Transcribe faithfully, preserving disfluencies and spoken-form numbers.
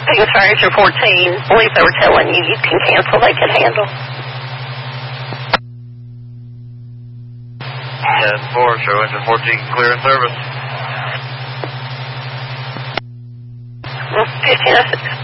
Biggest Fire fourteen, I believe they were telling you you can cancel, they can handle. ten four, show engine fourteen, clear in service. fifteen oh six.